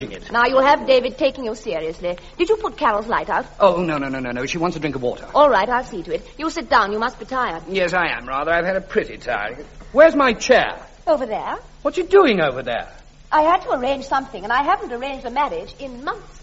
it. Now, you'll have David taking you seriously. Did you put Carol's light out? Oh, no. She wants a drink of water. All right, I'll see to it. You sit down. You must be tired. Yes, I am, rather. I've had a pretty tired. Where's my chair? Over there. What you doing over there? I had to arrange something, and I haven't arranged a marriage in months.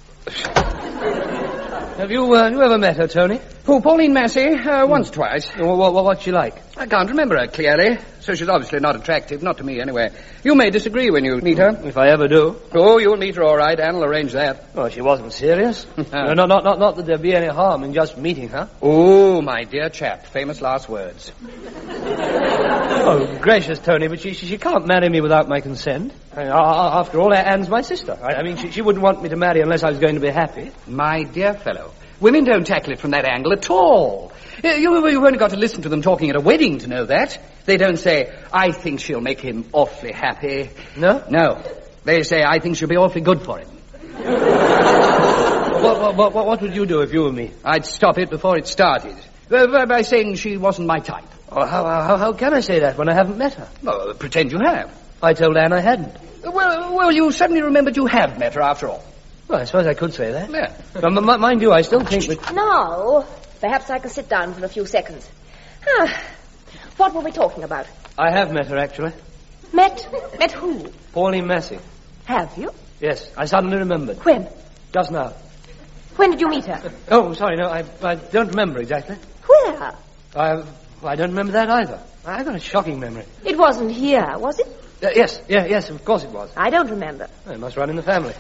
Have you ever met her, Tony? Who, Pauline Massey? Once, twice. What's she like? I can't remember her clearly, so she's obviously not attractive, not to me anyway. You may disagree when you meet her. If I ever do. Oh, you'll meet her all right, Anne will arrange that. Well, she wasn't serious. No, not that there'd be any harm in just meeting her. Oh, my dear chap, famous last words. Oh, gracious, Tony, but she can't marry me without my consent. After all, Anne's my sister. I mean, she wouldn't want me to marry unless I was going to be happy. My dear fellow, women don't tackle it from that angle at all. You've only got to listen to them talking at a wedding to know that. They don't say, I think she'll make him awfully happy. No? No. They say, I think she'll be awfully good for him. What would you do if you were me? I'd stop it before it started. By saying she wasn't my type. Oh, how can I say that when I haven't met her? Well, pretend you have. I told Anne I hadn't. Well, you suddenly remembered you have met her after all. Well, I suppose I could say that. Yeah. But mind you, I still think that... Now, perhaps I can sit down for a few seconds. What were we talking about? I have met her, actually. Met who? Pauline Massey. Have you? Yes, I suddenly remembered. When? Just now. When did you meet her? Oh, sorry, no, I don't remember exactly. Where? I don't remember that either. I've got a shocking memory. It wasn't here, was it? Yes, of course it was. I don't remember. Well, it must run in the family.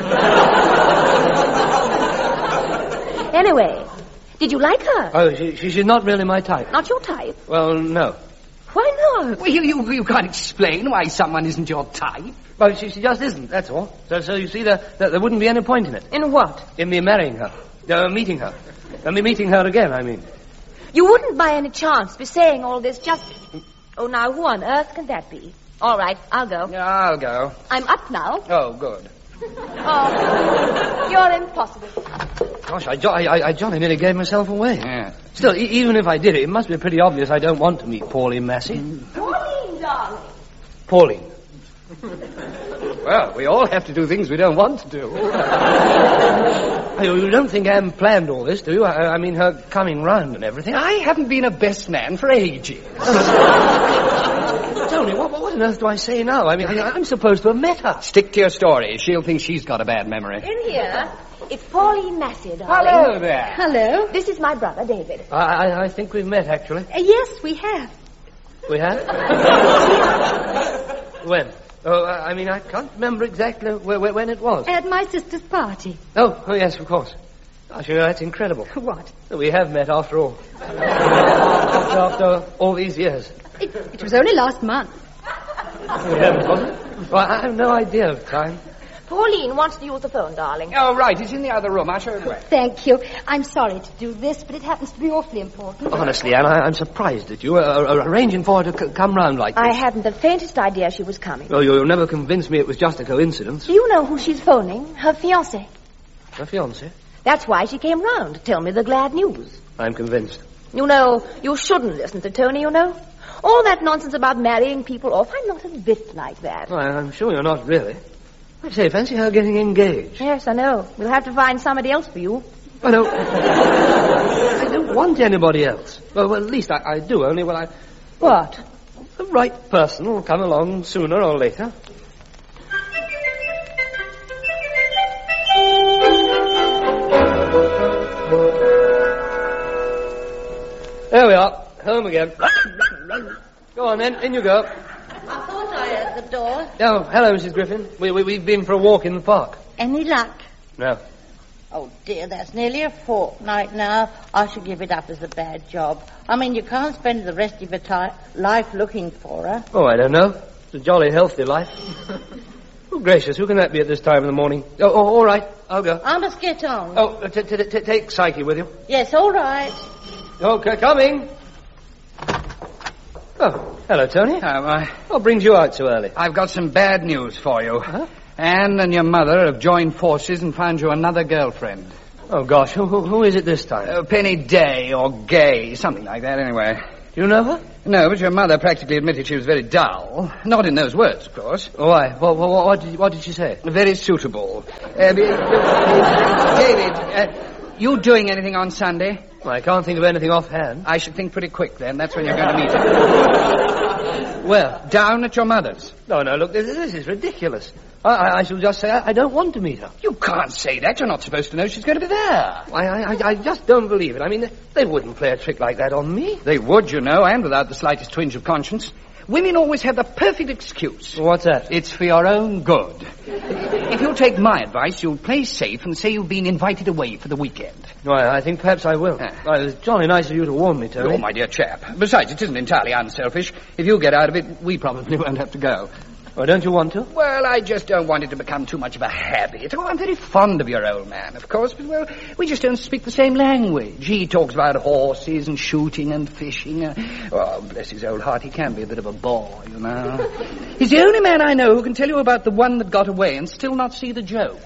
Anyway, did you like her? Oh, she's not really my type. Not your type? Well, no. Why not? Well, you can't explain why someone isn't your type. Well, she just isn't, that's all. So you see, there wouldn't be any point in it. In what? In me marrying her. Meeting her. And me meeting her again, I mean. You wouldn't by any chance be saying all this just... Oh, now, who on earth can that be? All right, I'll go. Yeah, I'll go. I'm up now. Oh, good. Oh, you're impossible. Gosh, I jolly nearly gave myself away. Yeah. Still, even if I did it must be pretty obvious I don't want to meet Pauline Massey. Pauline, darling. Pauline. Well, we all have to do things we don't want to do. You don't think Anne planned all this, do you? I mean, her coming round and everything. I haven't been a best man for ages. Tony, what on earth do I say now? I mean, I'm supposed to have met her. Stick to your story. She'll think she's got a bad memory. In here, it's Pauline Massey, darling. Hello there. Hello. This is my brother, David. I think we've met, actually. Yes, we have. We have? When? Oh, I mean, I can't remember exactly when it was. At my sister's party. Oh, yes, of course. Gosh, that's incredible. What? We have met after all. after all these years. It was only last month. Was it? Well, I have no idea of time. Pauline wants to use the phone, darling. Oh, right. It's in the other room. I'll show it away. Thank you. I'm sorry to do this, but it happens to be awfully important. Honestly, Anne, I'm surprised at you arranging for her to come round like this. I hadn't the faintest idea she was coming. Oh, you'll never convince me it was just a coincidence. Do you know who she's phoning? Her fiancé. Her fiancé? That's why she came round, to tell me the glad news. I'm convinced. You know, you shouldn't listen to Tony, you know. All that nonsense about marrying people off, I'm not a bit like that. Well, I'm sure you're not really. I say, fancy her getting engaged. Yes, I know. We'll have to find somebody else for you. I don't... I don't want anybody else. Well, at least I do, only when I... What? The right person will come along sooner or later. There we are. Home again. Go on, then. In you go. I thought I heard the door. Oh, hello, Mrs. Griffin. We've been for a walk in the park. Any luck? No. Oh, dear, that's nearly a fortnight now. I should give it up as a bad job. I mean, you can't spend the rest of your life looking for her. Oh, I don't know. It's a jolly healthy life. Oh, gracious, who can that be at this time in the morning? Oh, all right, I'll go. I must get on. Oh, take Psyche with you. Yes, all right. Okay, coming. Oh, hello, Tony. What brings you out so early? I've got some bad news for you. Huh? Anne and your mother have joined forces and found you another girlfriend. Oh, gosh, who is it this time? Penny Day or Gay, something like that anyway. Do you know her? No, but your mother practically admitted she was very dull. Not in those words, of course. Why? What did she say? Very suitable. David, you doing anything on Sunday? Well, I can't think of anything offhand. I should think pretty quick, then. That's when you're going to meet her. Well, down at your mother's. No, look, this is ridiculous. I shall just say I don't want to meet her. You can't say that. You're not supposed to know she's going to be there. I just don't believe it. I mean, they wouldn't play a trick like that on me. They would, you know, and without the slightest twinge of conscience. Women always have the perfect excuse. What's that? It's for your own good. If you'll take my advice, you'll play safe and say you've been invited away for the weekend. No, I think perhaps I will. It was jolly nice of you to warn me, Tony. Oh, my dear chap. Besides, it isn't entirely unselfish. If you get out of it, we probably won't have to go. Oh, don't you want to? Well, I just don't want it to become too much of a habit. Oh, I'm very fond of your old man, of course, but, well, we just don't speak the same language. He talks about horses and shooting and fishing. Oh, bless his old heart, he can be a bit of a bore, you know. He's the only man I know who can tell you about the one that got away and still not see the joke.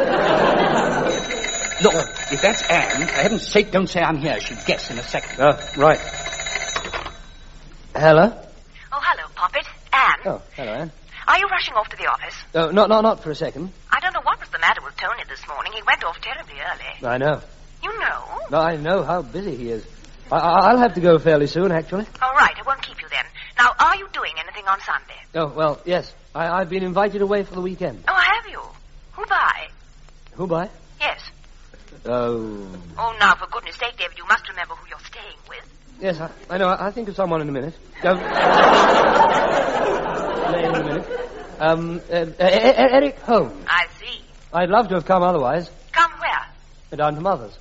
Look, if that's Anne, for heaven's sake, don't say I'm here. She'd guess in a second. Right. Hello? Oh, hello, Poppet. Anne. Oh, hello, Anne. Are you rushing off to the office? Not for a second. I don't know what was the matter with Tony this morning. He went off terribly early. I know. You know? No, I know how busy he is. I'll have to go fairly soon, actually. All right, I won't keep you then. Now, are you doing anything on Sunday? Oh, well, yes. I've been invited away for the weekend. Oh, have you? Who by? Who by? Yes. Oh. Oh, now, for goodness sake, David, you must remember who you're staying with. Yes, I know. I'll think of someone in a minute. In a minute. Eric Holmes. I see. I'd love to have come otherwise. Come where? Down to Mother's.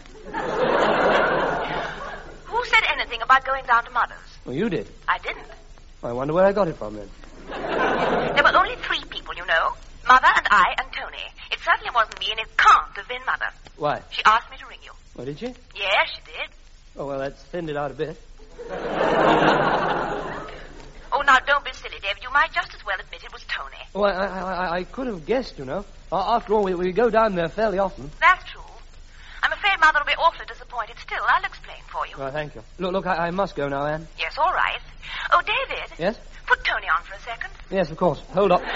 Who said anything about going down to Mother's? Well, you did. I didn't. I wonder where I got it from, then. There were only 3 people, you know. Mother and I and Tony. It certainly wasn't me, and it can't have been Mother. Why? She asked me to ring you. Oh, did she? Yes, she did. Oh, well, that's thinned it out a bit. Oh, now, don't be silly, David. You might just as well admit it was Tony. Oh, I could have guessed, you know. After all, we go down there fairly often. That's true. I'm afraid Mother will be awfully disappointed still. I'll explain for you. Well, thank you. Look, I must go now, Anne. Yes, all right. Oh, David. Yes? Put Tony on for a second. Yes, of course. Hold up.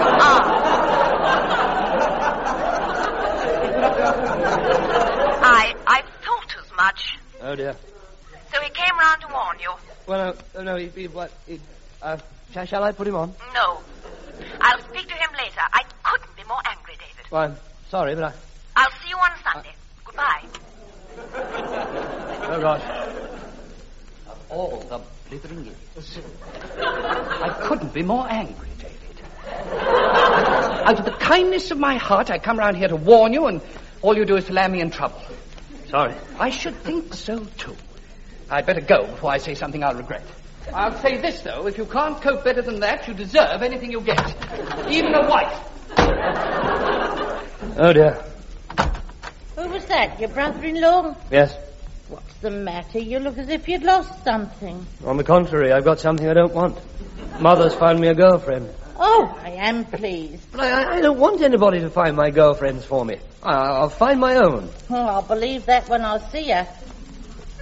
I thought as much. Oh, dear. So he came round to warn you? Well, no, shall I put him on? No. I'll speak to him later. I couldn't be more angry, David. Well, I'm sorry, but I'll see you on Sunday. Goodbye. Oh, gosh. Of all the blithering idiots. I couldn't be more angry, David. Out of the kindness of my heart, I come round here to warn you, and all you do is to land me in trouble. Sorry. I should think so, too. I'd better go before I say something I'll regret. I'll say this, though. If you can't cope better than that, you deserve anything you get. Even a wife. Oh, dear. Who was that, your brother-in-law? Yes. What's the matter? You look as if you'd lost something. On the contrary, I've got something I don't want. Mother's found me a girlfriend. Oh, I am pleased. But I don't want anybody to find my girlfriends for me. I'll find my own. Oh, I'll believe that when I see her.